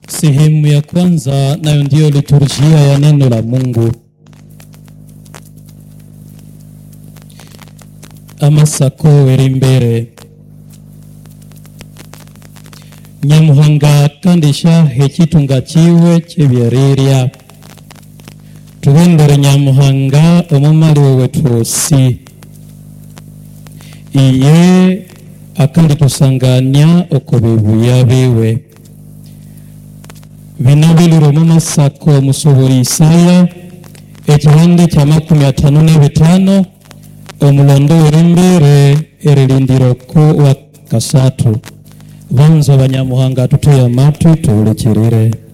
Sehemu ya kwanza nayo ndio liturujia ya neno la Mungu. Amasako erimbere Nyamuhanga kandisha hechitunga chiwe chebyerirya tugendere Nyamuhanga omumali wetusi iye akandi tusanganya okobebuya biwe binabiriro mu masako musobori Isaya ekihande kya 55 omulondo w'embere erilindiroko wa kasatu banzo banyamuhanga tutuye amatu tuwulikirire.